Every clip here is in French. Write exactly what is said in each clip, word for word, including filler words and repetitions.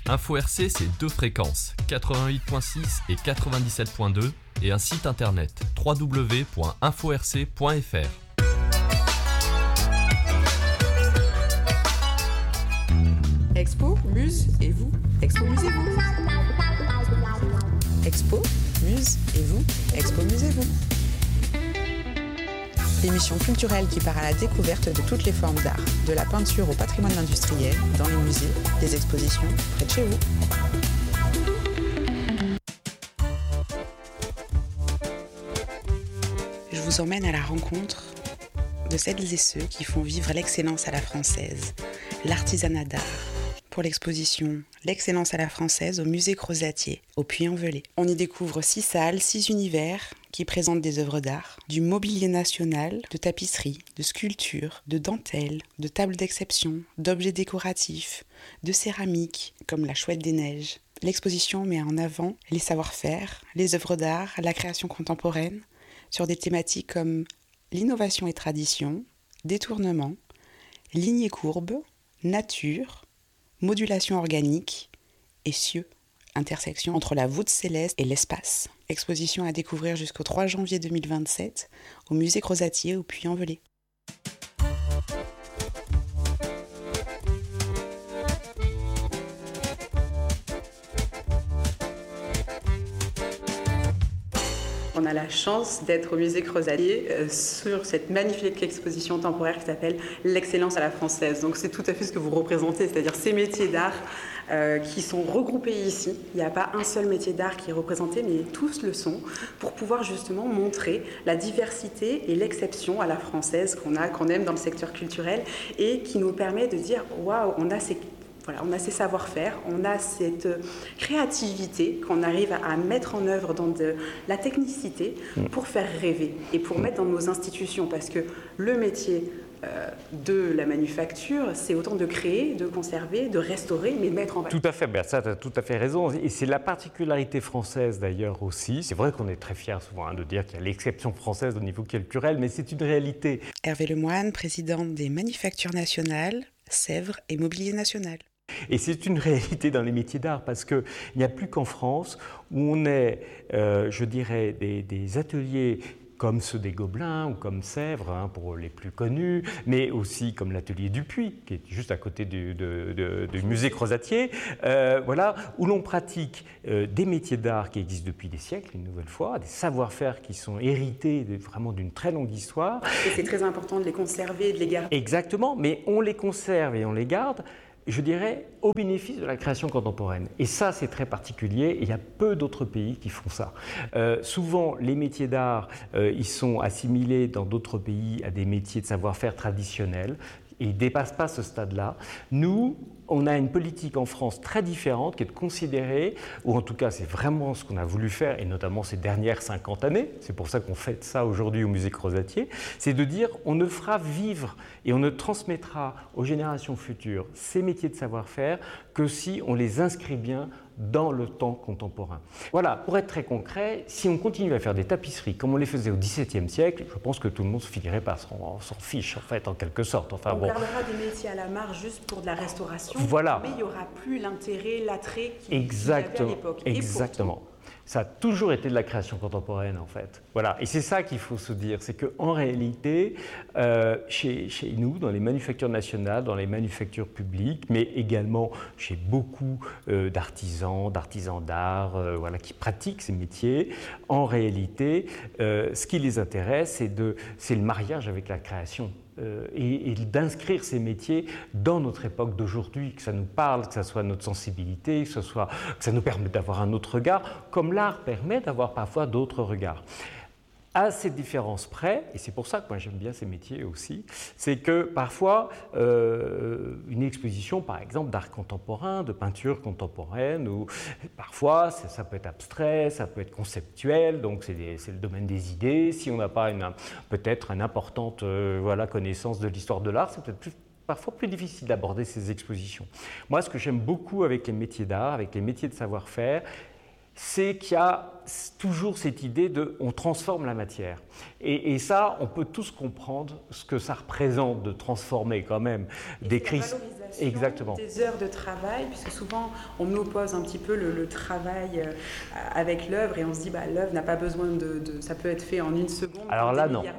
Info R C, c'est deux fréquences, quatre-vingt-huit virgule six et quatre-vingt-dix-sept virgule deux, et un site internet w w w point info r c point f r. Expo, Muse et vous. Expo, Muse et vous. Expo, Muse et vous. Expo, Muse et vous. L'émission culturelle qui part à la découverte de toutes les formes d'art, de la peinture au patrimoine industriel, dans les musées, les expositions, près de chez vous. Je vous emmène à la rencontre de celles et ceux qui font vivre l'excellence à la française, l'artisanat d'art, pour l'exposition L'excellence à la française au musée Crozatier, au Puy-en-Velay. On y découvre six salles, six univers qui présentent des œuvres d'art, du mobilier national, de tapisserie, de sculpture, de dentelles, de tables d'exception, d'objets décoratifs, de céramique, comme la Chouette des Neiges. L'exposition met en avant les savoir-faire, les œuvres d'art, la création contemporaine, sur des thématiques comme l'innovation et tradition, détournement, lignes et courbes, nature, modulation organique et cieux, intersection entre la voûte céleste et l'espace. Exposition à découvrir jusqu'au trois janvier deux mille vingt-sept au musée Crozatier au Puy-en-Velay. On a la chance d'être au musée Crozatier euh, sur cette magnifique exposition temporaire qui s'appelle L'excellence à la française. Donc c'est tout à fait ce que vous représentez, c'est-à-dire ces métiers d'art euh, qui sont regroupés ici. Il n'y a pas un seul métier d'art qui est représenté, mais tous le sont, pour pouvoir justement montrer la diversité et l'exception à la française qu'on a, qu'on aime dans le secteur culturel et qui nous permet de dire « waouh, on a ces... » Voilà, on a ces savoir-faire, on a cette créativité qu'on arrive à mettre en œuvre dans de la technicité pour faire rêver et pour mettre dans nos institutions. Parce que le métier euh, de la manufacture, c'est autant de créer, de conserver, de restaurer, mais de mettre en valeur. Tout à fait, ben ça, tu as tout à fait raison. Et c'est la particularité française d'ailleurs aussi. C'est vrai qu'on est très fiers souvent hein, de dire qu'il y a l'exception française au niveau culturel, mais c'est une réalité. Hervé Lemoine, président des Manufactures nationales, Sèvres et Mobilier national. Et c'est une réalité dans les métiers d'art parce qu'il n'y a plus qu'en France où on est, euh, je dirais, des, des ateliers comme ceux des Gobelins ou comme Sèvres, hein, pour les plus connus, mais aussi comme l'atelier du Puy, qui est juste à côté du, de, de, du musée Crozatier, euh, voilà, où l'on pratique euh, des métiers d'art qui existent depuis des siècles, une nouvelle fois, des savoir-faire qui sont hérités de, vraiment d'une très longue histoire. Et c'est très important de les conserver et de les garder. Exactement, mais on les conserve et on les garde, je dirais, au bénéfice de la création contemporaine. Et ça, c'est très particulier, et il y a peu d'autres pays qui font ça. Euh, souvent, les métiers d'art, euh, ils sont assimilés dans d'autres pays à des métiers de savoir-faire traditionnels, et ils ne dépassent pas ce stade-là. Nous, on a une politique en France très différente qui est de considérer, ou en tout cas c'est vraiment ce qu'on a voulu faire, et notamment ces dernières cinquante années, c'est pour ça qu'on fait ça aujourd'hui au musée Crozatier, c'est de dire on ne fera vivre et on ne transmettra aux générations futures ces métiers de savoir-faire que si on les inscrit bien dans le temps contemporain. Voilà, pour être très concret, si on continue à faire des tapisseries comme on les faisait au dix-septième siècle, je pense que tout le monde finirait par s'en, s'en fiche, en fait, en quelque sorte. Enfin, on bon. gardera des métiers à la marge juste pour de la restauration, voilà. Mais il n'y aura plus l'intérêt, l'attrait qu'il Exactement. y avait à l'époque. Exactement. Pourtant, ça a toujours été de la création contemporaine, en fait. Voilà. Et c'est ça qu'il faut se dire, c'est qu'en réalité, euh, chez, chez nous, dans les manufactures nationales, dans les manufactures publiques, mais également chez beaucoup euh, d'artisans, d'artisans d'art, euh, voilà, qui pratiquent ces métiers, en réalité, euh, ce qui les intéresse, c'est, de, c'est le mariage avec la création. Euh, et, et d'inscrire ces métiers dans notre époque d'aujourd'hui, que ça nous parle, que ça soit notre sensibilité, que, ce soit, que ça nous permette d'avoir un autre regard, comme l'art permet d'avoir parfois d'autres regards. À ces différences près, et c'est pour ça que moi j'aime bien ces métiers aussi, c'est que parfois euh, une exposition par exemple d'art contemporain, de peinture contemporaine, ou parfois ça, ça peut être abstrait, ça peut être conceptuel, donc c'est, des, c'est le domaine des idées. Si on n'a pas une, peut-être une importante euh, voilà, connaissance de l'histoire de l'art, c'est peut-être plus parfois plus difficile d'aborder ces expositions. Moi, ce que j'aime beaucoup avec les métiers d'art, avec les métiers de savoir-faire, c'est qu'il y a toujours cette idée de on transforme la matière. Et, et ça, on peut tous comprendre ce que ça représente de transformer quand même et des c'est crises. La valorisation Exactement. Des heures de travail, puisque souvent on nous oppose un petit peu le, le travail euh, avec l'œuvre et on se dit bah l'œuvre n'a pas besoin de, de, ça peut être fait en une seconde. Alors là, non.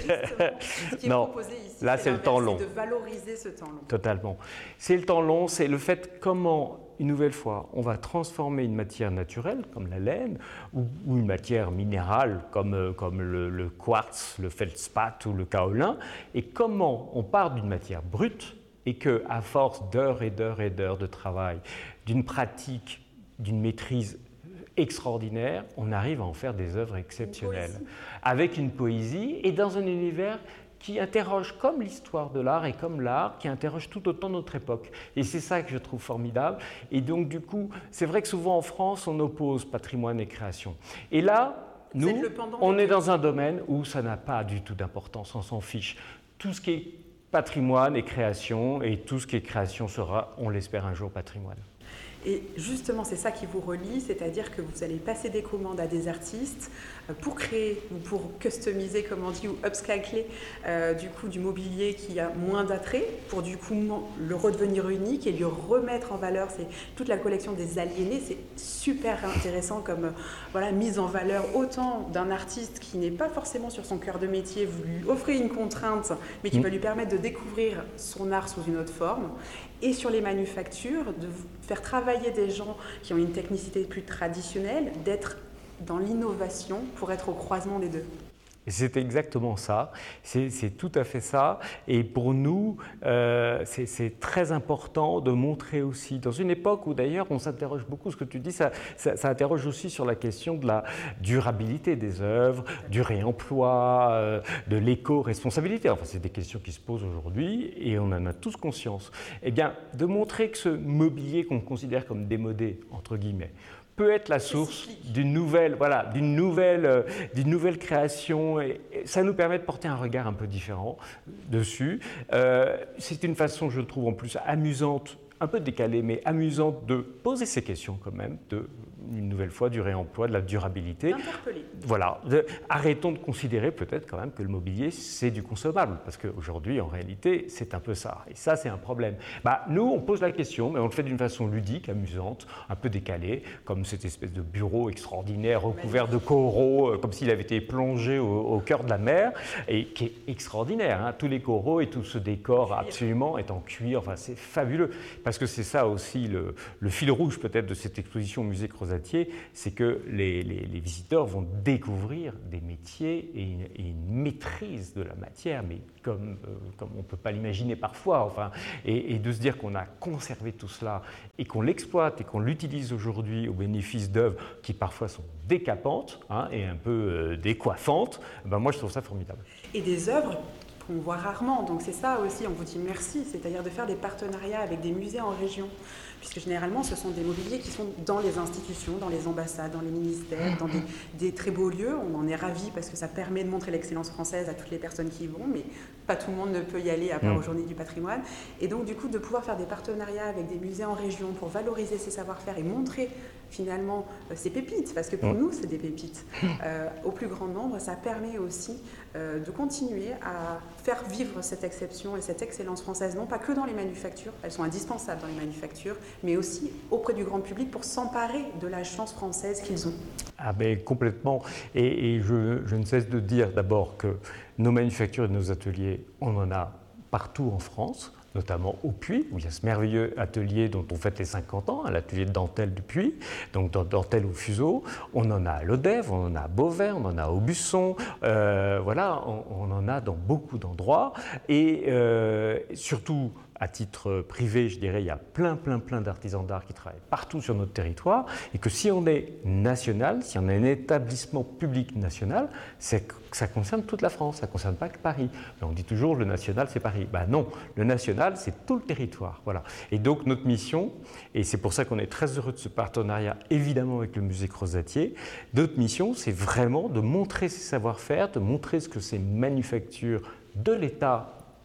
Ce qui est non. proposé ici, là, c'est le temps long. De valoriser ce temps long. Totalement. C'est le temps long, c'est le fait comment, une nouvelle fois, on va transformer une matière naturelle, comme la laine, ou, ou une matière minérale, comme, euh, comme le, le quartz, le feldspath ou le kaolin, et comment on part d'une matière brute, et qu'à force d'heures et d'heures et d'heures de travail, d'une pratique, d'une maîtrise extraordinaire, on arrive à en faire des œuvres exceptionnelles, une avec une poésie et dans un univers qui interroge comme l'histoire de l'art et comme l'art, qui interroge tout autant notre époque. Et c'est ça que je trouve formidable. Et donc, du coup, c'est vrai que souvent en France, on oppose patrimoine et création. Et là, nous, on est dans un domaine où ça n'a pas du tout d'importance, on s'en fiche. Tout ce qui est patrimoine et création, et tout ce qui est création sera, on l'espère, un jour patrimoine. Et justement, c'est ça qui vous relie, c'est-à-dire que vous allez passer des commandes à des artistes pour créer ou pour customiser, comme on dit, ou upscaler euh, du coup du mobilier qui a moins d'attrait, pour du coup le redevenir unique et lui remettre en valeur. C'est toute la collection des aliénés, c'est super intéressant comme euh, voilà, mise en valeur autant d'un artiste qui n'est pas forcément sur son cœur de métier, vous lui offrez une contrainte, mais qui mmh. va lui permettre de découvrir son art sous une autre forme. Et sur les manufactures, de faire travailler des gens qui ont une technicité plus traditionnelle, d'être dans l'innovation pour être au croisement des deux. C'est exactement ça, c'est, c'est tout à fait ça. Et pour nous, euh, c'est, c'est très important de montrer aussi, dans une époque où d'ailleurs on s'interroge beaucoup, ce que tu dis, ça, ça, ça interroge aussi sur la question de la durabilité des œuvres, du réemploi, euh, de l'éco-responsabilité. Enfin, c'est des questions qui se posent aujourd'hui et on en a tous conscience. Eh bien, de montrer que ce mobilier qu'on considère comme démodé, entre guillemets, peut être la source d'une nouvelle, voilà, d'une nouvelle, euh, d'une nouvelle création. Et, et ça nous permet de porter un regard un peu différent dessus. Euh, c'est une façon, je trouve, en plus amusante, un peu décalée, mais amusante de poser ces questions quand même, de, une nouvelle fois, du réemploi, de la durabilité. D'interpeller. Voilà. De, arrêtons de considérer peut-être quand même que le mobilier, c'est du consommable, parce qu'aujourd'hui, en réalité, c'est un peu ça. Et ça, c'est un problème. Bah, nous, on pose la question, mais on le fait d'une façon ludique, amusante, un peu décalée, comme cette espèce de bureau extraordinaire recouvert de coraux, comme s'il avait été plongé au, au cœur de la mer, et qui est extraordinaire. Hein. Tous les coraux et tout ce décor absolument est en cuir. Enfin, c'est fabuleux. Parce que c'est ça aussi le, le fil rouge peut-être de cette exposition au musée Crozatier, c'est que les, les, les visiteurs vont découvrir des métiers et une, et une maîtrise de la matière, mais comme, euh, comme on ne peut pas l'imaginer parfois. Enfin, et, et de se dire qu'on a conservé tout cela et qu'on l'exploite et qu'on l'utilise aujourd'hui au bénéfice d'œuvres qui parfois sont décapantes hein, et un peu euh, décoiffantes, ben moi je trouve ça formidable. Et des œuvres qu'on voit rarement. Donc c'est ça aussi, on vous dit merci, c'est-à-dire de faire des partenariats avec des musées en région, puisque généralement ce sont des mobiliers qui sont dans les institutions, dans les ambassades, dans les ministères, dans des, des très beaux lieux. On en est ravis parce que ça permet de montrer l'excellence française à toutes les personnes qui y vont, mais pas tout le monde ne peut y aller à part aux Journées du patrimoine. Et donc du coup de pouvoir faire des partenariats avec des musées en région pour valoriser ces savoir-faire et montrer finalement euh, ces pépites, parce que pour nous c'est des pépites, euh, au plus grand nombre, ça permet aussi euh, de continuer à faire vivre cette exception et cette excellence française, non pas que dans les manufactures, elles sont indispensables dans les manufactures, mais aussi auprès du grand public pour s'emparer de la chance française qu'ils ont. Ah ben complètement, et, et je, je ne cesse de dire d'abord que nos manufactures et nos ateliers, on en a partout en France, notamment au Puy, où il y a ce merveilleux atelier dont on fête les cinquante ans, l'atelier de dentelle du Puy, donc dentelle au fuseau. On en a à Lodève, on en a à Beauvais, on en a à Aubusson, euh, voilà, on, on en a dans beaucoup d'endroits. Et euh, surtout, à titre privé, je dirais, il y a plein, plein, plein d'artisans d'art qui travaillent partout sur notre territoire et que si on est national, si on est un établissement public national, c'est que ça concerne toute la France, ça ne concerne pas que Paris. Mais on dit toujours le national, c'est Paris. Ben non, le national, c'est tout le territoire. Voilà. Et donc notre mission, et c'est pour ça qu'on est très heureux de ce partenariat, évidemment avec le musée Crozatier, notre mission, c'est vraiment de montrer ces savoir-faire, de montrer ce que ces manufactures de l'État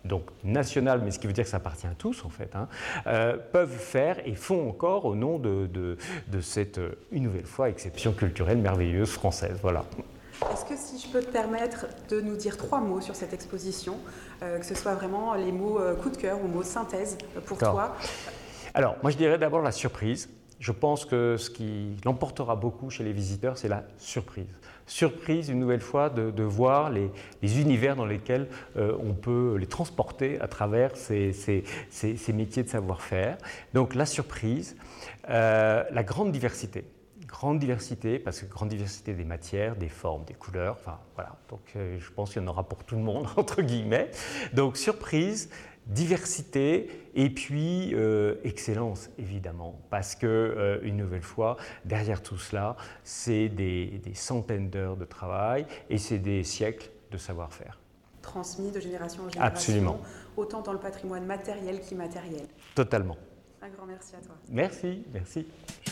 donc nationales, mais ce qui veut dire que ça appartient à tous en fait, hein, euh, peuvent faire et font encore au nom de, de, de cette, une nouvelle fois, exception culturelle merveilleuse française. Voilà. Est-ce que si je peux te permettre de nous dire trois mots sur cette exposition, euh, que ce soit vraiment les mots euh, coup de cœur ou mots synthèse pour Alors. toi? Alors, moi je dirais d'abord la surprise. Je pense que ce qui l'emportera beaucoup chez les visiteurs, c'est la surprise. Surprise, une nouvelle fois, de, de voir les, les univers dans lesquels euh, on peut les transporter à travers ces, ces, ces, ces métiers de savoir-faire. Donc la surprise, euh, la grande diversité. Grande diversité, parce que grande diversité des matières, des formes, des couleurs, enfin voilà. Donc euh, je pense qu'il y en aura pour tout le monde, entre guillemets. Donc surprise, diversité et puis euh, excellence, évidemment, parce que, euh, une nouvelle fois, derrière tout cela, c'est des, des centaines d'heures de travail et c'est des siècles de savoir-faire. Transmis de génération en génération, Absolument. Autant dans le patrimoine matériel qu'immatériel. Totalement. Un grand merci à toi. Merci, merci.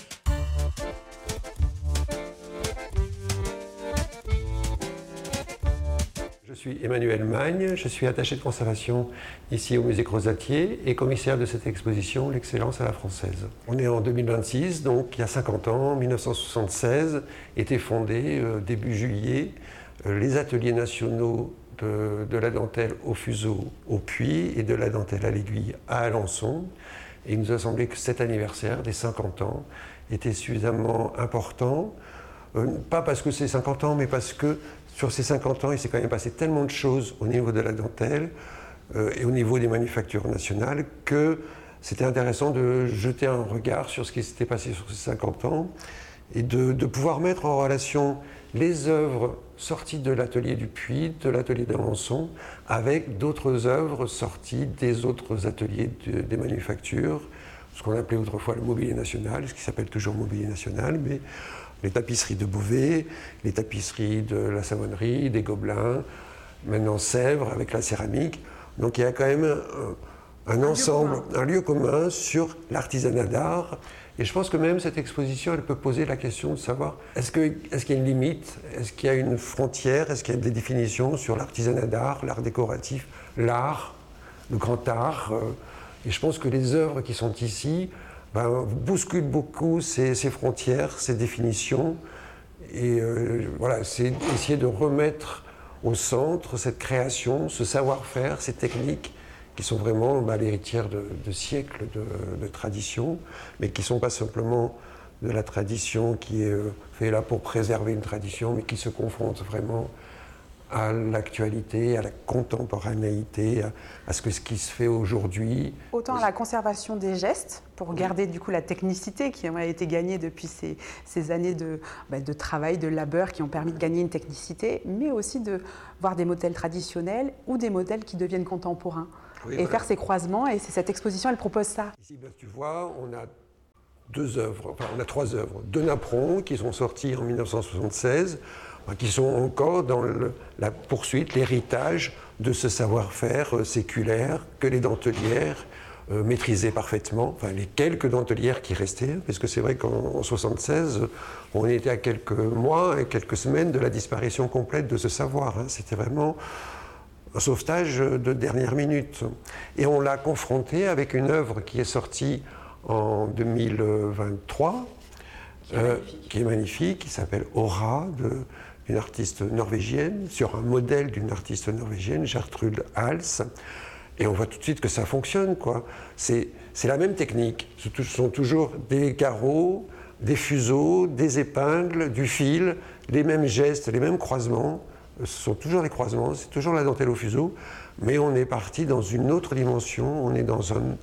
Je suis Emmanuel Magne, je suis attaché de conservation ici au musée Crozatier et commissaire de cette exposition L'excellence à la française. On est en deux mille vingt-six, donc il y a cinquante ans, en mille neuf cent soixante-seize, étaient fondés euh, début juillet euh, les ateliers nationaux de, de la dentelle au fuseau au puits et de la dentelle à l'aiguille à Alençon. Et il nous a semblé que cet anniversaire des cinquante ans était suffisamment important, euh, pas parce que c'est cinquante ans, mais parce que sur ces cinquante ans, il s'est quand même passé tellement de choses au niveau de la dentelle euh, et au niveau des manufactures nationales que c'était intéressant de jeter un regard sur ce qui s'était passé sur ces cinquante ans et de, de pouvoir mettre en relation les œuvres sorties de l'atelier du Puy, de l'atelier d'Alençon, avec d'autres œuvres sorties des autres ateliers de, des manufactures, ce qu'on appelait autrefois le mobilier national, ce qui s'appelle toujours mobilier national, mais les tapisseries de Beauvais, les tapisseries de la Savonnerie, des Gobelins, maintenant Sèvres avec la céramique. Donc il y a quand même un, un, un ensemble, lieu un lieu commun sur l'artisanat d'art. Et je pense que même cette exposition, elle peut poser la question de savoir, est-ce que, est-ce qu'il y a une limite, est-ce qu'il y a une frontière, est-ce qu'il y a des définitions sur l'artisanat d'art, l'art décoratif, l'art, le grand art. Et je pense que les œuvres qui sont ici, ben, bouscule beaucoup ces, ces frontières, ces définitions, et euh, voilà, c'est essayer de remettre au centre cette création, ce savoir-faire, ces techniques qui sont vraiment ben, l'héritière de, de siècles de, de tradition, mais qui ne sont pas simplement de la tradition qui est euh, fait là pour préserver une tradition, mais qui se confrontent vraiment à l'actualité, à la contemporanéité, à, à ce que ce qui se fait aujourd'hui. Autant à la conservation des gestes, pour garder du coup la technicité qui a été gagnée depuis ces, ces années de, bah, de travail, de labeur qui ont permis de gagner une technicité, mais aussi de voir des modèles traditionnels ou des modèles qui deviennent contemporains. Oui, et voilà. Faire ces croisements, et c'est cette exposition, elle propose ça. Ici, ben, tu vois, on a deux œuvres, enfin on a trois œuvres. Deux napperons qui sont sortis en mille neuf cent soixante-seize, qui sont encore dans le, la poursuite, l'héritage de ce savoir-faire euh, séculaire que les dentelières euh, maîtrisaient parfaitement, enfin les quelques dentelières qui restaient, parce que c'est vrai qu'en soixante-seize, on était à quelques mois et quelques semaines de la disparition complète de ce savoir. Hein. C'était vraiment un sauvetage de dernière minute. Et on l'a confronté avec une œuvre qui est sortie en deux mille vingt-trois, qui est, euh, qui est magnifique, qui s'appelle Aura, de une artiste norvégienne, sur un modèle d'une artiste norvégienne, Gertrude Hals. Et on voit tout de suite que ça fonctionne, quoi. C'est, c'est la même technique. Ce sont toujours des carreaux, des fuseaux, des épingles, du fil, les mêmes gestes, les mêmes croisements. Ce sont toujours les croisements, c'est toujours la dentelle au fuseau, mais on est parti dans une autre dimension, on est dans un,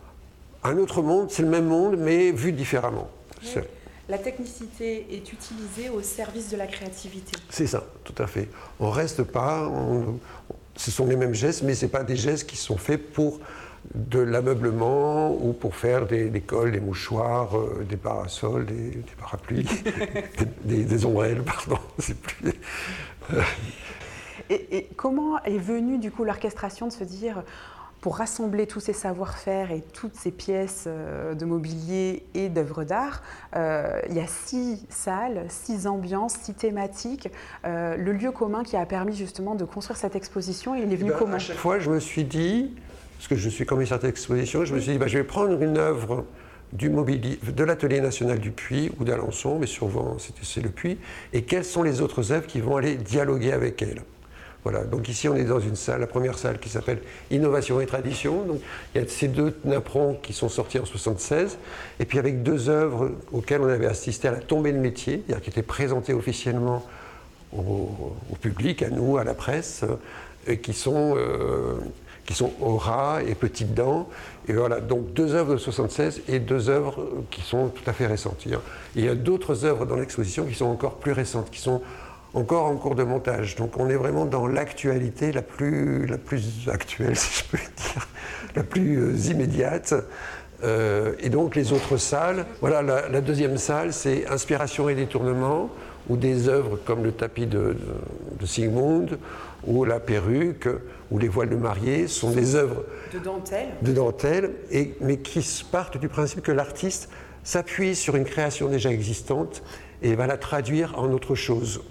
un autre monde, c'est le même monde, mais vu différemment. Oui. La technicité est utilisée au service de la créativité. C'est ça, tout à fait. On ne reste pas, on, ce sont les mêmes gestes, mais ce n'est pas des gestes qui sont faits pour de l'ameublement ou pour faire des, des cols, des mouchoirs, euh, des parasols, des, des parapluies, des, des, des ombrelles, pardon. C'est plus... et, et comment est venue du coup l'orchestration de se dire... pour rassembler tous ces savoir-faire et toutes ces pièces de mobilier et d'œuvres d'art, euh, il y a six salles, six ambiances, six thématiques. Euh, le lieu commun qui a permis justement de construire cette exposition, il est venu ben, comment? À chaque fois, je me suis dit, parce que je suis commissaire d'exposition, je me suis dit, ben, je vais prendre une œuvre du mobilier, de l'Atelier national du Puy ou d'Alençon, mais souvent c'est le Puy, et quelles sont les autres œuvres qui vont aller dialoguer avec elle. Voilà, donc ici on est dans une salle, la première salle qui s'appelle Innovation et Tradition. Donc il y a ces deux napperons qui sont sortis en soixante-seize, et puis avec deux œuvres auxquelles on avait assisté à la tombée de métier, c'est-à-dire qui étaient présentées officiellement au, au public, à nous, à la presse, et qui sont, euh, qui sont Aura et Petites Dents. Et voilà, donc deux œuvres de soixante-seize et deux œuvres qui sont tout à fait récentes. Il y a, il y a d'autres œuvres dans l'exposition qui sont encore plus récentes, qui sont encore en cours de montage. Donc on est vraiment dans l'actualité la plus, la plus actuelle, si je peux dire, la plus euh, immédiate. Euh, et donc les autres salles, voilà, la, la deuxième salle, c'est Inspiration et détournement, où des œuvres comme le tapis de, de, de Sigmund, ou la perruque, ou les voiles de mariée, sont des œuvres de dentelle, de dentelle et, mais qui partent du principe que l'artiste s'appuie sur une création déjà existante et va la traduire en autre chose.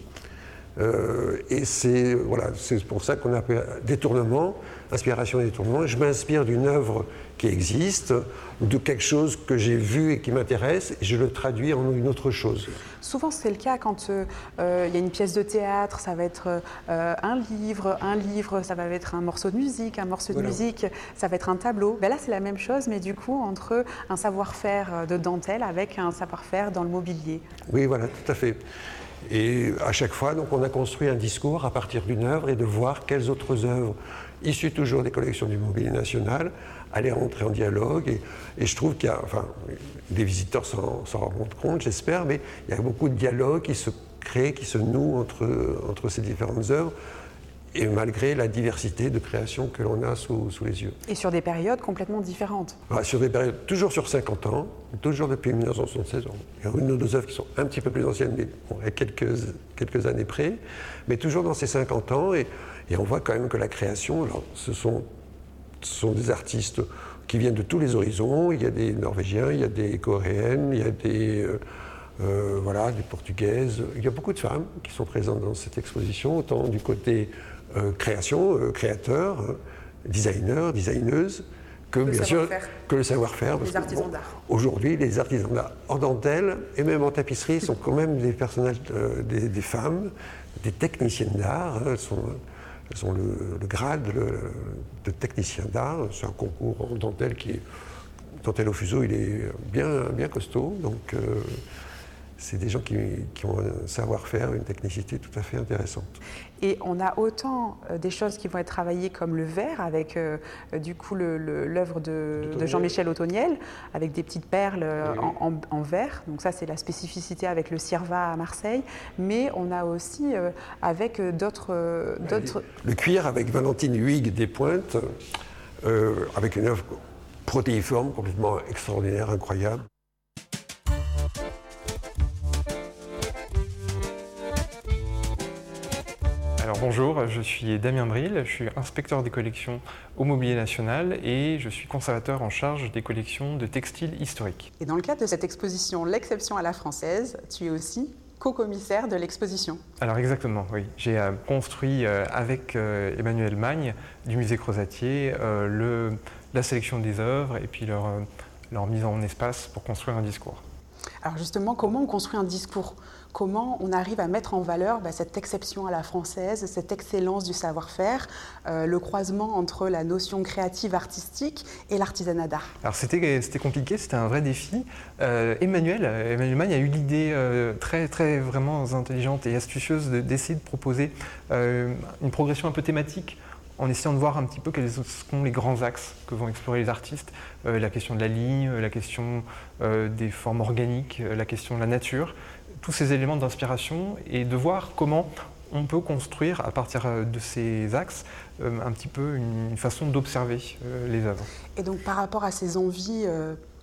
Euh, et c'est voilà, c'est pour ça qu'on appelle détournement, inspiration et détournement. Je m'inspire d'une œuvre qui existe, de quelque chose que j'ai vu et qui m'intéresse, et je le traduis en une autre chose. Souvent c'est le cas quand euh, euh, il y a une pièce de théâtre, ça va être euh, un livre, un livre, ça va être un morceau de musique, un morceau de voilà. musique, ça va être un tableau. Ben là c'est la même chose, mais du coup entre un savoir-faire de dentelle avec un savoir-faire dans le mobilier. Oui, voilà, tout à fait. Et à chaque fois, donc, on a construit un discours à partir d'une œuvre et de voir quelles autres œuvres, issues toujours des collections du Mobilier National, allaient rentrer en dialogue. Et, et je trouve qu'il y a, enfin, des visiteurs s'en, s'en rendent compte, j'espère, mais il y a beaucoup de dialogues qui se créent, qui se nouent entre, entre ces différentes œuvres, et malgré la diversité de créations que l'on a sous, sous les yeux. Et sur des périodes complètement différentes. Ah, sur des périodes, toujours sur cinquante ans, toujours depuis mille neuf cent soixante-seize. Il y a une ou deux œuvres qui sont un petit peu plus anciennes, mais bon, à quelques, quelques années près, mais toujours dans ces cinquante ans, et, et on voit quand même que la création, alors, ce, sont, ce sont des artistes qui viennent de tous les horizons. Il y a des Norvégiens, il y a des Coréennes, il y a des... Euh, euh, voilà, des Portugaises. Il y a beaucoup de femmes qui sont présentes dans cette exposition, autant du côté euh, création, euh, créateur, euh, designer, designeuse, que le bien sûr que le savoir-faire. Les artisans bon, d'art. Aujourd'hui, les artisans d'art en dentelle et même en tapisserie sont quand même des personnages, euh, des, des femmes, des techniciennes d'art. Elles sont, elles ont le, le grade le, de technicien d'art. C'est un concours en dentelle qui est dentelle au fuseau, il est bien, bien costaud. Donc, euh, c'est des gens qui, qui ont un savoir-faire, une technicité tout à fait intéressante. Et on a autant euh, des choses qui vont être travaillées comme le verre, avec euh, du coup le, le, l'œuvre de, de Jean-Michel Autoniel, avec des petites perles oui, en, en, en verre. Donc ça, c'est la spécificité avec le Cirva à Marseille. Mais on a aussi euh, avec d'autres, euh, d'autres... Le cuir avec Valentine Huyghe des Pointes, euh, avec une œuvre protéiforme, complètement extraordinaire, incroyable. Alors bonjour, je suis Damien Bril, je suis inspecteur des collections au Mobilier National et je suis conservateur en charge des collections de textiles historiques. Et dans le cadre de cette exposition L'exception à la française, tu es aussi co-commissaire de l'exposition. Alors exactement, oui. J'ai euh, construit euh, avec euh, Emmanuel Magne du musée Crozatier euh, le, la sélection des œuvres et puis leur, euh, leur mise en espace pour construire un discours. Alors justement, comment on construit un discours ? Comment on arrive à mettre en valeur bah, cette exception à la française, cette excellence du savoir-faire, euh, le croisement entre la notion créative artistique et l'artisanat d'art? Alors c'était, c'était compliqué, c'était un vrai défi. Euh, Emmanuel, Emmanuel Magne a eu l'idée euh, très, très vraiment intelligente et astucieuse de, d'essayer de proposer euh, une progression un peu thématique, en essayant de voir un petit peu quels sont les grands axes que vont explorer les artistes. Euh, la question de la ligne, la question euh, des formes organiques, la question de la nature, tous ces éléments d'inspiration, et de voir comment on peut construire à partir de ces axes euh, un petit peu une façon d'observer euh, les œuvres. Et donc par rapport à ces envies euh,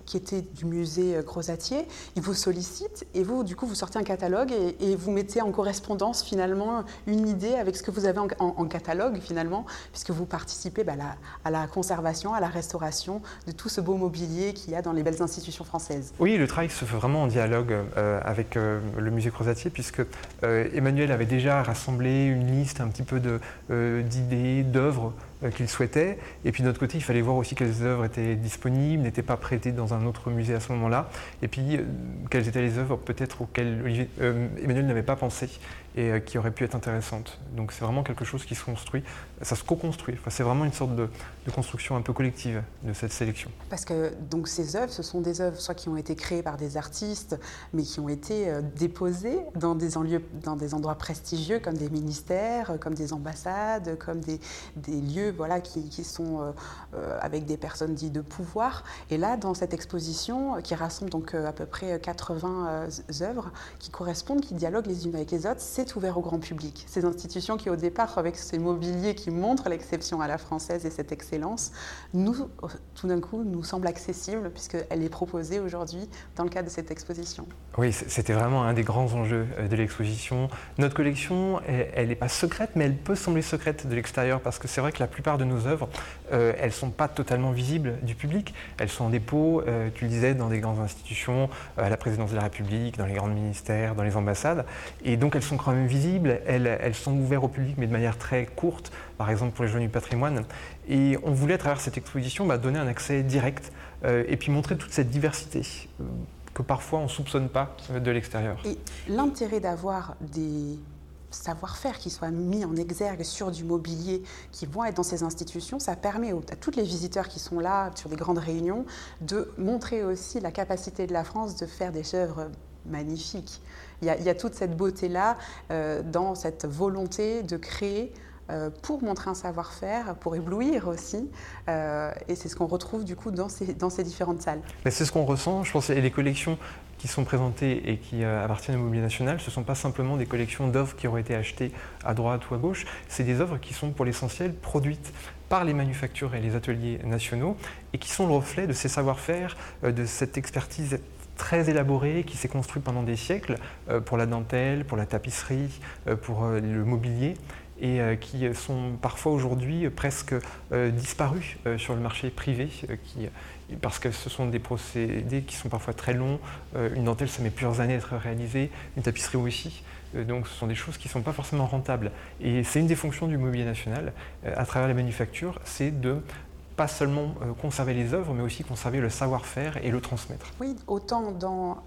qui était du musée Crozatier, il vous sollicite et vous, du coup, vous sortez un catalogue et, et vous mettez en correspondance finalement une idée avec ce que vous avez en, en, en catalogue finalement, puisque vous participez bah, la, à la conservation, à la restauration de tout ce beau mobilier qu'il y a dans les belles institutions françaises. Oui, le travail se fait vraiment en dialogue euh, avec euh, le musée Crozatier, puisque euh, Emmanuel avait déjà rassemblé une liste un petit peu de, euh, d'idées, d'œuvres euh, qu'il souhaitait. Et puis de notre côté, il fallait voir aussi quelles œuvres étaient disponibles, n'étaient pas prêtées dans un autre musée à ce moment-là. Et puis euh, quelles étaient les œuvres peut-être auxquelles Olivier, euh, Emmanuel n'avait pas pensé et euh, qui auraient pu être intéressantes. Donc c'est vraiment quelque chose qui se construit, ça se co-construit. Enfin, c'est vraiment une sorte de, de construction un peu collective de cette sélection. Parce que donc, ces œuvres, ce sont des œuvres soit qui ont été créées par des artistes, mais qui ont été euh, déposées dans des, enlieux, dans des endroits prestigieux comme des ministères, comme des ambassades, comme des, des lieux voilà, qui, qui sont euh, euh, avec des personnes dites de pouvoir. Et là, dans cette exposition, qui rassemble donc euh, à peu près quatre-vingts euh, œuvres qui correspondent, qui dialoguent les unes avec les autres, c'est ouvert au grand public. Ces institutions qui, au départ, avec ces mobiliers qui montrent l'exception à la française et cette excellence, nous, tout d'un coup, nous semble accessible puisqu'elle est proposée aujourd'hui dans le cadre de cette exposition. Oui, c'était vraiment un des grands enjeux de l'exposition. Notre collection, elle n'est pas secrète, mais elle peut sembler secrète de l'extérieur parce que c'est vrai que la plupart de nos œuvres, euh, elles ne sont pas totalement visibles du public. Elles sont en dépôt, euh, tu le disais, dans des grandes institutions, à la présidence de la République, dans les grands ministères, dans les ambassades. Et donc elles sont quand même visibles, elles, elles sont ouvertes au public, mais de manière très courte, par exemple pour les Journées du patrimoine. Et on voulait, à travers cette exposition, bah, donner un accès direct euh, et puis montrer toute cette diversité euh, que parfois on ne soupçonne pas euh, de l'extérieur. Et l'intérêt d'avoir des savoir-faire qui soient mis en exergue sur du mobilier qui vont être dans ces institutions, ça permet aux, à tous les visiteurs qui sont là sur des grandes réunions de montrer aussi la capacité de la France de faire des œuvres magnifiques. Il y a, il y a toute cette beauté-là euh, dans cette volonté de créer euh, pour montrer un savoir-faire, pour éblouir aussi. Euh, et c'est ce qu'on retrouve du coup dans ces, dans ces différentes salles. Mais c'est ce qu'on ressent, je pense, et les collections qui sont présentées et qui euh, appartiennent au Mobilier National, ce ne sont pas simplement des collections d'œuvres qui auraient été achetées à droite ou à gauche, c'est des œuvres qui sont pour l'essentiel produites par les manufactures et les ateliers nationaux et qui sont le reflet de ces savoir-faire, euh, de cette expertise très élaborée qui s'est construite pendant des siècles euh, pour la dentelle, pour la tapisserie, euh, pour euh, le mobilier et euh, qui sont parfois aujourd'hui presque euh, disparus euh, sur le marché privé euh, qui, parce que ce sont des procédés qui sont parfois très longs. Euh, une dentelle, ça met plusieurs années à être réalisée, une tapisserie aussi. Euh, donc ce sont des choses qui ne sont pas forcément rentables. Et c'est une des fonctions du Mobilier National, euh, à travers les manufactures, c'est de pas seulement euh, conserver les œuvres, mais aussi conserver le savoir-faire et le transmettre. Oui, autant dans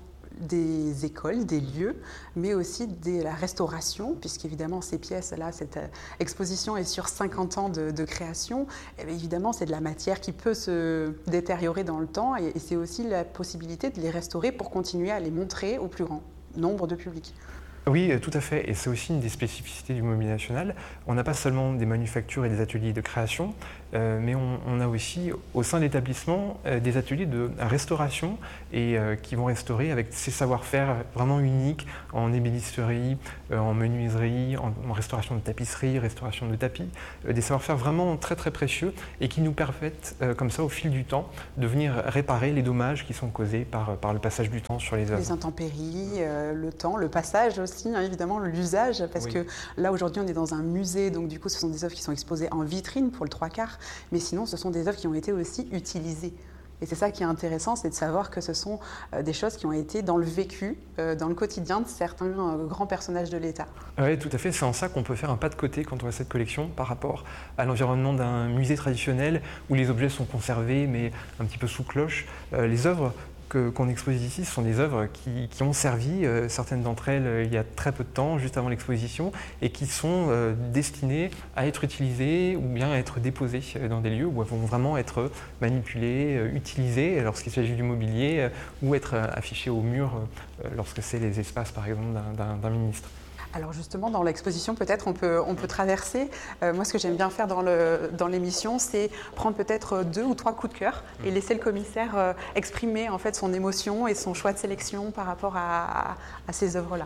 des écoles, des lieux, mais aussi de la restauration, puisqu'évidemment ces pièces-là, cette exposition est sur cinquante ans de, de création, et évidemment c'est de la matière qui peut se détériorer dans le temps, et, et c'est aussi la possibilité de les restaurer pour continuer à les montrer au plus grand nombre de publics. Oui, tout à fait, et c'est aussi une des spécificités du Mobilier National. On n'a pas seulement des manufactures et des ateliers de création, euh, mais on, on a aussi au sein de l'établissement euh, des ateliers de restauration et euh, qui vont restaurer avec ces savoir-faire vraiment uniques en ébénisterie, euh, en menuiserie, en, en restauration de tapisserie, restauration de tapis, euh, des savoir-faire vraiment très très précieux et qui nous permettent euh, comme ça au fil du temps de venir réparer les dommages qui sont causés par, par le passage du temps sur les œuvres. Les intempéries, euh, le temps, le passage aussi, hein, évidemment l'usage, parce oui. que là aujourd'hui on est dans un musée, donc du coup ce sont des œuvres qui sont exposées en vitrine pour le trois quarts, mais sinon ce sont des œuvres qui ont été aussi utilisées. Et c'est ça qui est intéressant, c'est de savoir que ce sont euh, des choses qui ont été dans le vécu, euh, dans le quotidien de certains euh, grands personnages de l'État. Oui, tout à fait. C'est en ça qu'on peut faire un pas de côté quand on a cette collection par rapport à l'environnement d'un musée traditionnel où les objets sont conservés mais un petit peu sous cloche. Euh, les œuvres Que, qu'on expose ici, ce sont des œuvres qui, qui ont servi, euh, certaines d'entre elles, euh, il y a très peu de temps, juste avant l'exposition, et qui sont euh, destinées à être utilisées ou bien à être déposées dans des lieux où elles vont vraiment être manipulées, euh, utilisées lorsqu'il s'agit du mobilier, euh, ou être euh, affichées au mur euh, lorsque c'est les espaces, par exemple, d'un, d'un, d'un ministre. Alors justement, dans l'exposition, peut-être on peut, on peut traverser. Euh, moi, ce que j'aime bien faire dans, le, dans l'émission, c'est prendre peut-être deux ou trois coups de cœur et laisser le commissaire euh, exprimer en fait son émotion et son choix de sélection par rapport à, à, à ces œuvres-là.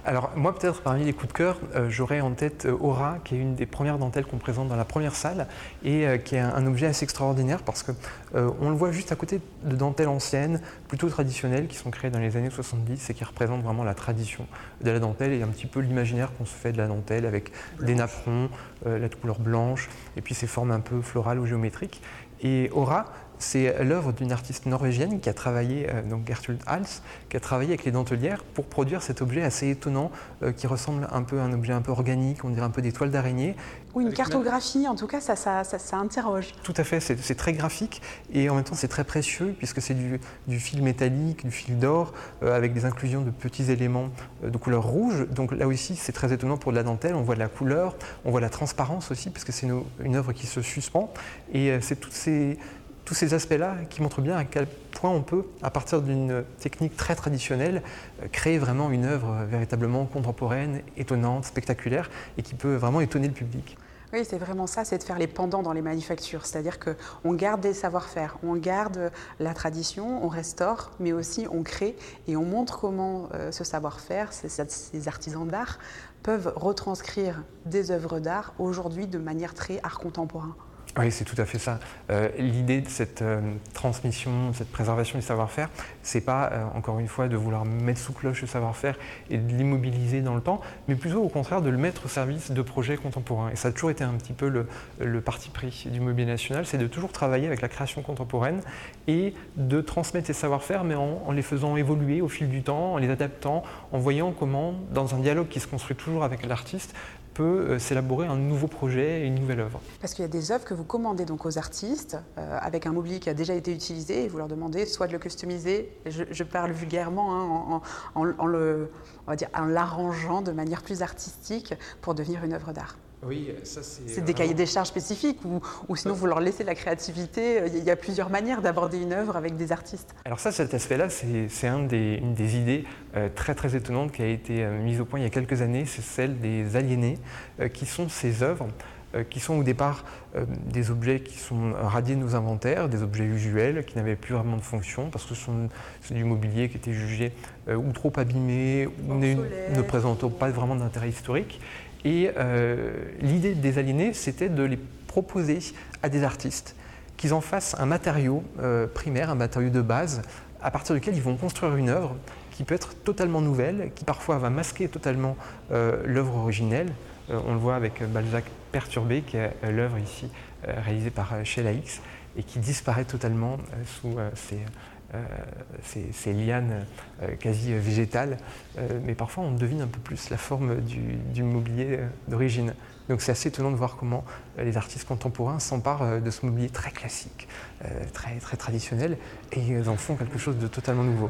Alors moi peut-être parmi les coups de cœur, euh, j'aurais en tête euh, Aura, qui est une des premières dentelles qu'on présente dans la première salle et euh, qui est un, un objet assez extraordinaire parce qu'on euh, le voit juste à côté de dentelles anciennes, plutôt traditionnelles, qui sont créées dans les années soixante-dix et qui représentent vraiment la tradition de la dentelle et un petit peu l'imaginaire qu'on se fait de la dentelle avec blanche. Des napperons, euh, la couleur blanche et puis ces formes un peu florales ou géométriques. Et Aura, c'est l'œuvre d'une artiste norvégienne qui a travaillé, euh, donc Gertrude Hals, qui a travaillé avec les dentelières pour produire cet objet assez étonnant euh, qui ressemble un peu à un objet un peu organique, on dirait un peu des toiles d'araignée. Oui, une cartographie, en tout cas, ça, ça, ça, ça interroge. Tout à fait, c'est, c'est très graphique et en même temps c'est très précieux puisque c'est du, du fil métallique, du fil d'or, euh, avec des inclusions de petits éléments euh, de couleur rouge. Donc là aussi c'est très étonnant pour de la dentelle, on voit de la couleur, on voit la transparence aussi puisque c'est une, une œuvre qui se suspend et euh, c'est toutes ces... tous ces aspects-là qui montrent bien à quel point on peut, à partir d'une technique très traditionnelle, créer vraiment une œuvre véritablement contemporaine, étonnante, spectaculaire et qui peut vraiment étonner le public. Oui, c'est vraiment ça, c'est de faire les pendants dans les manufactures. C'est-à-dire qu'on garde des savoir-faire, on garde la tradition, on restaure, mais aussi on crée et on montre comment euh, ce savoir-faire, ces, ces artisans d'art, peuvent retranscrire des œuvres d'art aujourd'hui de manière très art contemporain. Oui, c'est tout à fait ça. Euh, l'idée de cette euh, transmission, de cette préservation du savoir-faire, c'est pas, euh, encore une fois, de vouloir mettre sous cloche le savoir-faire et de l'immobiliser dans le temps, mais plutôt au contraire de le mettre au service de projets contemporains. Et ça a toujours été un petit peu le, le parti pris du Mobilier National, c'est de toujours travailler avec la création contemporaine et de transmettre ces savoir-faire, mais en, en les faisant évoluer au fil du temps, en les adaptant, en voyant comment, dans un dialogue qui se construit toujours avec l'artiste, peut s'élaborer un nouveau projet et une nouvelle œuvre. Parce qu'il y a des œuvres que vous commandez donc aux artistes euh, avec un mobilier qui a déjà été utilisé et vous leur demandez soit de le customiser, je, je parle vulgairement, hein, en, en, en, le, on va dire, en l'arrangeant de manière plus artistique pour devenir une œuvre d'art. Oui, ça c'est... C'est des cahiers des charges spécifiques ou, ou sinon vous leur laissez la créativité. Il y a plusieurs manières d'aborder une œuvre avec des artistes. Alors ça, cet aspect-là, c'est, c'est un des, une des idées euh, très très étonnantes qui a été euh, mise au point il y a quelques années, c'est celle des aliénés, euh, qui sont ces œuvres euh, qui sont au départ euh, des objets qui sont radiés de nos inventaires, des objets usuels qui n'avaient plus vraiment de fonction parce que ce sont, c'est du mobilier qui était jugé euh, ou trop abîmé ou ne, ne présentant pas vraiment d'intérêt historique. Et euh, l'idée des aliénés, c'était de les proposer à des artistes, qu'ils en fassent un matériau euh, primaire, un matériau de base, à partir duquel ils vont construire une œuvre qui peut être totalement nouvelle, qui parfois va masquer totalement euh, l'œuvre originelle. Euh, on le voit avec Balzac Perturbé, qui est euh, l'œuvre ici euh, réalisée par euh, Sheila Hicks, et qui disparaît totalement euh, sous euh, ces... Euh, ces, ces lianes euh, quasi végétales, euh, mais parfois on devine un peu plus la forme du, du mobilier euh, d'origine. Donc c'est assez étonnant de voir comment euh, les artistes contemporains s'emparent euh, de ce mobilier très classique, euh, très, très traditionnel, et ils en font quelque chose de totalement nouveau.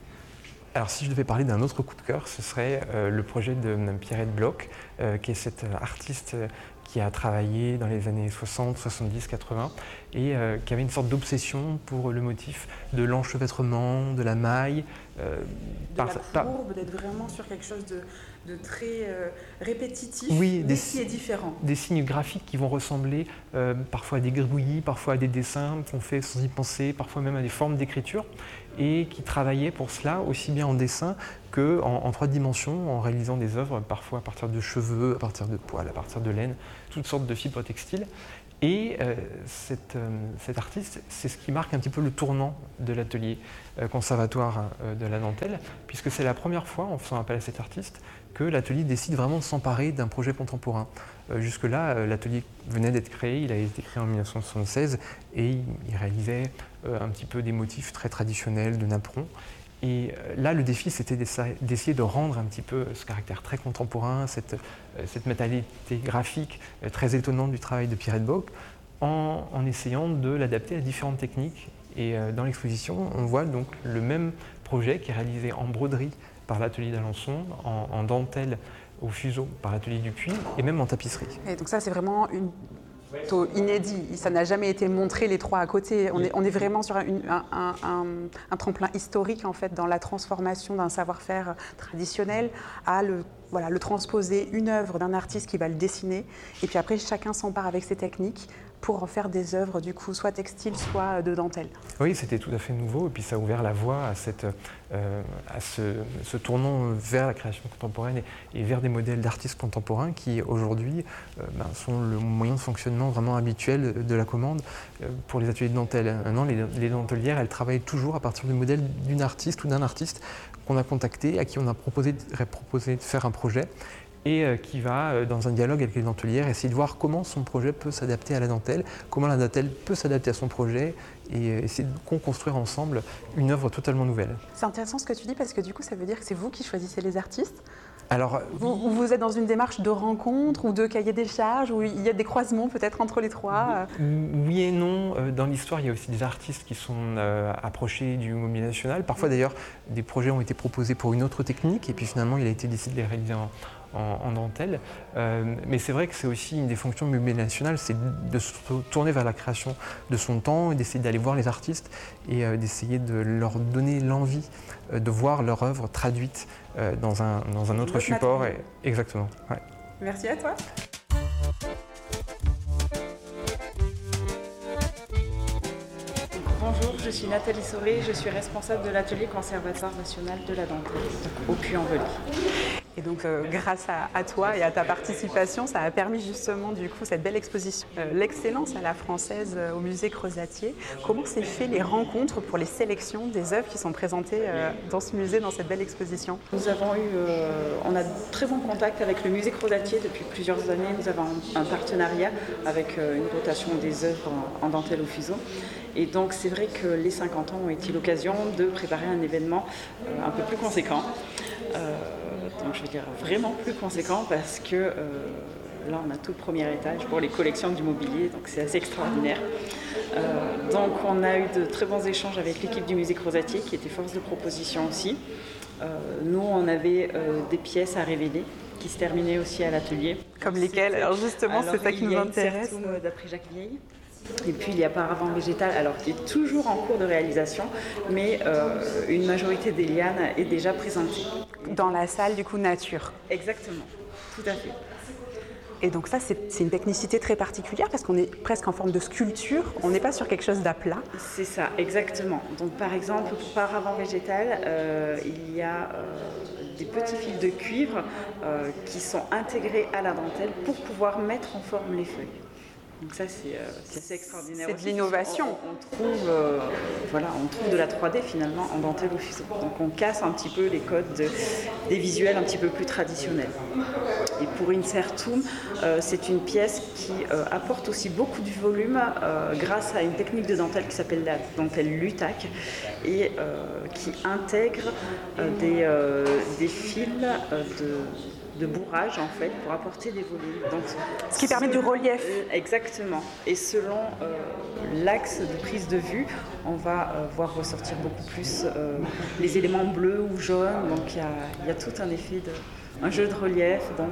Alors si je devais parler d'un autre coup de cœur, ce serait euh, le projet de Pierrette Bloch, euh, qui est cette artiste euh, qui a travaillé dans les années soixante, soixante-dix, quatre-vingts et euh, qui avait une sorte d'obsession pour le motif de l'enchevêtrement, de la maille. Euh, de par, la courbe, par... d'être vraiment sur quelque chose de, de très euh, répétitif, oui, mais des, qui est différent. Des signes graphiques qui vont ressembler euh, parfois à des gribouillis, parfois à des dessins qu'on fait sans y penser, parfois même à des formes d'écriture, et qui travaillaient pour cela aussi bien en dessin qu'en en trois dimensions, en réalisant des œuvres parfois à partir de cheveux, à partir de poils, à partir de laine, toutes sortes de fibres textiles. Et euh, cette, euh, cette artiste, c'est ce qui marque un petit peu le tournant de l'atelier euh, conservatoire euh, de la dentelle, puisque c'est la première fois, en faisant appel à cet artiste, que l'atelier décide vraiment de s'emparer d'un projet contemporain. Euh, jusque-là, euh, l'atelier venait d'être créé, il a été créé en mille neuf cent soixante-seize, et il, il réalisait euh, un petit peu des motifs très traditionnels de napperons. Et là, le défi, c'était d'essayer de rendre un petit peu ce caractère très contemporain, cette, cette matérialité graphique très étonnante du travail de Pierrette Bloch, en, en essayant de l'adapter à différentes techniques. Et dans l'exposition, on voit donc le même projet qui est réalisé en broderie par l'atelier d'Alençon, en, en dentelle au fuseau par l'atelier du Puy, et même en tapisserie. Et donc ça, c'est vraiment une... inédit, ça n'a jamais été montré les trois à côté. On est, on est vraiment sur une, un, un, un, un tremplin historique en fait dans la transformation d'un savoir-faire traditionnel à le, voilà, le transposer une œuvre d'un artiste qui va le dessiner et puis après chacun s'empare avec ses techniques pour en faire des œuvres, du coup, soit textiles, soit de dentelle. Oui, c'était tout à fait nouveau, et puis ça a ouvert la voie à, cette, euh, à ce, ce tournant vers la création contemporaine et, et vers des modèles d'artistes contemporains qui, aujourd'hui, euh, ben, sont le moyen de fonctionnement vraiment habituel de la commande euh, pour les ateliers de dentelle. Maintenant, les, les dentelières, elles travaillent toujours à partir du modèle d'une artiste ou d'un artiste qu'on a contacté, à qui on a proposé, proposé de faire un projet, et qui va, dans un dialogue avec les dentelières, essayer de voir comment son projet peut s'adapter à la dentelle, comment la dentelle peut s'adapter à son projet, et essayer de construire ensemble une œuvre totalement nouvelle. C'est intéressant ce que tu dis, parce que du coup, ça veut dire que c'est vous qui choisissez les artistes. Alors, vous, vous êtes dans une démarche de rencontre ou de cahier des charges, où il y a des croisements peut-être entre les trois? Oui et non. Dans l'histoire, il y a aussi des artistes qui sont euh, approchés du Mobilier National. Parfois d'ailleurs, des projets ont été proposés pour une autre technique, et puis finalement, il a été décidé de les réaliser en, en, en dentelle. Euh, mais c'est vrai que c'est aussi une des fonctions du Mobilier National, c'est de se tourner vers la création de son temps, et d'essayer d'aller voir les artistes, et euh, d'essayer de leur donner l'envie euh, de voir leur œuvre traduite euh, dans, un, dans un autre support. Et, exactement. Ouais. Merci à toi. Bonjour, je suis Nathalie Sauré, je suis responsable de l'atelier Conservatoire national de la dentelle, au Puy-en-Velay. Et donc, euh, grâce à, à toi et à ta participation, ça a permis justement du coup cette belle exposition, euh, l'excellence à la française euh, au musée Crozatier. Comment s'est fait les rencontres pour les sélections des œuvres qui sont présentées euh, dans ce musée, dans cette belle exposition? Nous avons eu, euh, on a de très bons contacts avec le musée Crozatier depuis plusieurs années. Nous avons un, un partenariat avec euh, une rotation des œuvres en, en dentelle au fuseau. Et donc, c'est vrai que les cinquante ans ont été l'occasion de préparer un événement euh, un peu plus conséquent. Euh, donc je veux dire vraiment plus conséquent, parce que euh, là on a tout le premier étage pour les collections du mobilier, donc c'est assez extraordinaire. Euh, donc on a eu de très bons échanges avec l'équipe du musée Crozatier qui était force de proposition aussi. Euh, nous on avait euh, des pièces à révéler qui se terminaient aussi à l'atelier. Comme lesquelles? Alors justement, c'est ça qui nous intéresse. D'après Jacques Vieille. Et puis il y a Paravent végétal, alors qui est toujours en cours de réalisation, mais euh, une majorité des lianes est déjà présentée. Dans la salle du coup nature. Exactement, tout à fait. Et donc ça, c'est, c'est une technicité très particulière, parce qu'on est presque en forme de sculpture, on n'est pas sur quelque chose d'aplat. C'est ça, exactement. Donc par exemple, pour Paravent végétal, euh, il y a euh, des petits fils de cuivre euh, qui sont intégrés à la dentelle pour pouvoir mettre en forme les feuilles. Donc ça, c'est, euh, c'est assez extraordinaire. C'est de l'innovation. On, on, trouve, euh, voilà, on trouve de la trois D finalement en dentelle au fuseau. Donc on casse un petit peu les codes de, des visuels un petit peu plus traditionnels. Et pour Incertum, euh, c'est une pièce qui euh, apporte aussi beaucoup de volume euh, grâce à une technique de dentelle qui s'appelle la dentelle Lutac, et euh, qui intègre euh, des, euh, des fils euh, de... de bourrage en fait pour apporter des volumes. Donc, ce qui permet du relief. Euh, exactement. Et selon euh, l'axe de prise de vue, on va euh, voir ressortir beaucoup plus euh, les éléments bleus ou jaunes. Donc il y, y a tout un effet de un jeu de relief, donc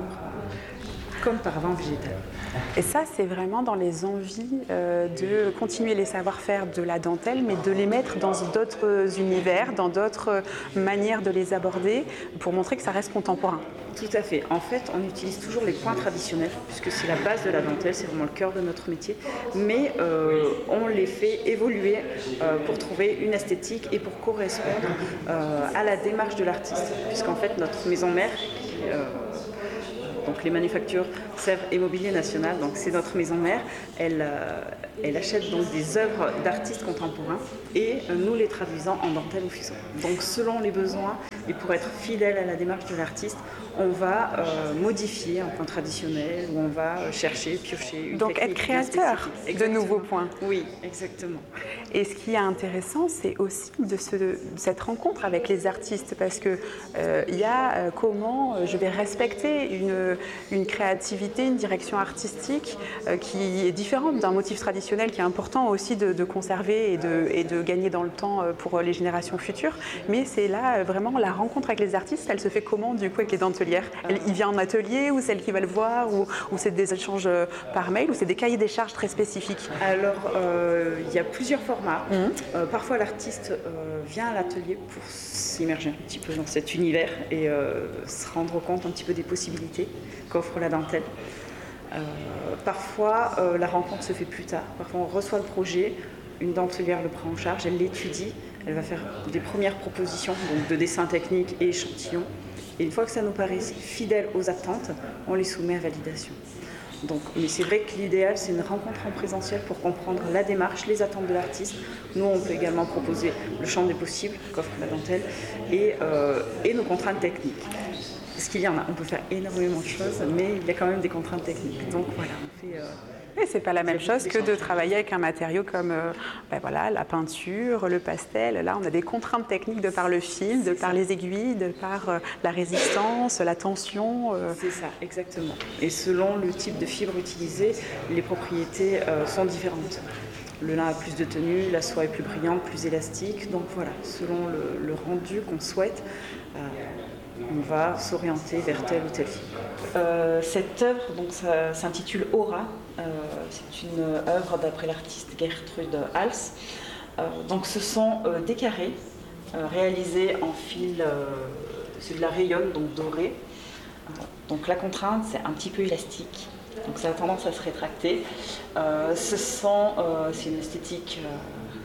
comme Paravent végétal. Et ça, c'est vraiment dans les envies euh, de continuer les savoir-faire de la dentelle, mais de les mettre dans d'autres univers, dans d'autres manières de les aborder, pour montrer que ça reste contemporain. Tout à fait. En fait, on utilise toujours les points traditionnels, puisque c'est la base de la dentelle, c'est vraiment le cœur de notre métier, mais euh, on les fait évoluer euh, pour trouver une esthétique et pour correspondre euh, à la démarche de l'artiste, puisqu'en fait, notre maison mère, qui, euh, donc les manufactures Sèvres et Mobilier National, donc c'est notre maison mère, elle, euh, elle achète donc des œuvres d'artistes contemporains et euh, nous les traduisons en dentelle au fuseau. Donc selon les besoins et pour être fidèle à la démarche de l'artiste, on va euh, modifier un point traditionnel ou on va chercher, piocher une donc être créateur de nouveaux points. Oui, exactement. Et ce qui est intéressant, c'est aussi de, ce, de cette rencontre avec les artistes, parce que euh, il y a euh, comment je vais respecter une, une créativité, une direction artistique euh, qui est différente d'un motif traditionnel, qui est important aussi de, de conserver et de, et de gagner dans le temps pour les générations futures. Mais c'est là vraiment la rencontre avec les artistes. Elle se fait comment du coup avec les dentelières? Elle, il vient en atelier, ou celle qui va le voir, ou, ou c'est des échanges par mail, ou c'est des cahiers des charges très spécifiques? Alors, euh, il y a plusieurs formats. Mmh. Euh, parfois, l'artiste euh, vient à l'atelier pour s'immerger un petit peu dans cet univers et euh, se rendre compte un petit peu des possibilités qu'offre la dentelle. Euh, parfois, euh, la rencontre se fait plus tard. Parfois, on reçoit le projet, une dentelière le prend en charge, elle l'étudie, elle va faire des premières propositions donc de dessin technique et échantillons. Et une fois que ça nous paraît fidèle aux attentes, on les soumet à validation. Donc, mais c'est vrai que l'idéal, c'est une rencontre en présentiel pour comprendre la démarche, les attentes de l'artiste. Nous, on peut également proposer le champ des possibles qu'offre la dentelle et, euh, et nos contraintes techniques. Parce qu'il y en a, on peut faire énormément de choses, mais il y a quand même des contraintes techniques. Donc voilà, on fait... Euh, Et c'est pas la même chose que de travailler avec un matériau comme euh, ben voilà, la peinture, le pastel. Là, on a des contraintes techniques de par le fil, de par les aiguilles, de par euh, la résistance, la tension. Euh. C'est ça, exactement. Et selon le type de fibre utilisée, les propriétés euh, sont différentes. Le lin a plus de tenue, la soie est plus brillante, plus élastique. Donc voilà, selon le, le rendu qu'on souhaite, euh, on va s'orienter vers telle ou telle fibre. Euh, cette œuvre donc, ça, s'intitule Aura. Euh, c'est une œuvre d'après l'artiste Gertrude Hals. Euh, donc ce sont euh, des carrés euh, réalisés en fil, euh, c'est de la rayonne, donc doré. Euh, donc la contrainte, c'est un petit peu élastique, donc ça a tendance à se rétracter. Euh, ce sont, euh, c'est une esthétique euh,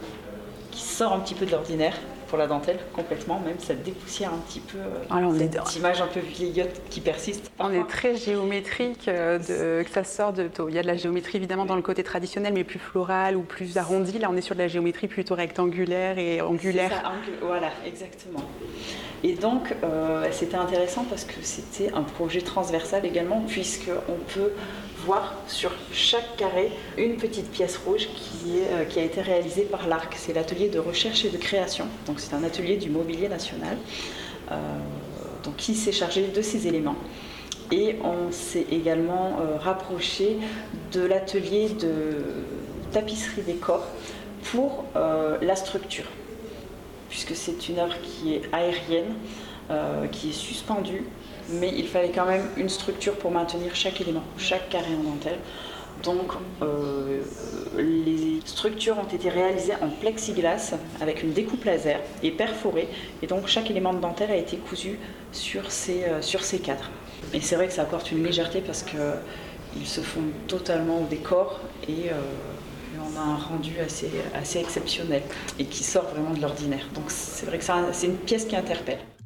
qui sort un petit peu de l'ordinaire. Pour la dentelle, complètement, même ça dépoussière un petit peu euh, Alors, on cette est... image un peu vieillotte qui persiste. On est très géométrique, euh, de, que ça sort de... Il y a de la géométrie évidemment dans le côté traditionnel, mais plus floral ou plus arrondi. Là, on est sur de la géométrie plutôt rectangulaire et angulaire. C'est ça, angul... Voilà, exactement. Et donc, euh, c'était intéressant parce que c'était un projet transversal également, puisqu'on peut voir sur chaque carré une petite pièce rouge qui, est, euh, qui a été réalisée par l'A R C. C'est l'atelier de recherche et de création. Donc c'est un atelier du mobilier national euh, donc, qui s'est chargé de ces éléments. Et on s'est également euh, rapproché de l'atelier de tapisserie décor pour euh, la structure, puisque c'est une œuvre qui est aérienne, euh, qui est suspendue, mais il fallait quand même une structure pour maintenir chaque élément, chaque carré en dentelle. Donc euh, les structures ont été réalisées en plexiglas avec une découpe laser et perforées, et donc chaque élément de dentelle a été cousu sur ces, euh, sur ces cadres. Et c'est vrai que ça apporte une légèreté parce qu'ils se font totalement au décor et, euh, et on a un rendu assez, assez exceptionnel et qui sort vraiment de l'ordinaire. Donc c'est vrai que c'est, un, c'est une pièce qui interpelle.